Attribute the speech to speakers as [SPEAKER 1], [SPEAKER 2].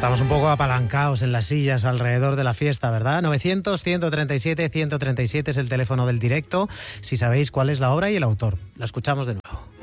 [SPEAKER 1] Estamos un poco apalancados en las sillas alrededor de la fiesta, ¿verdad? 900-137-137 es el teléfono del directo, si sabéis cuál es la obra y el autor. La escuchamos de nuevo.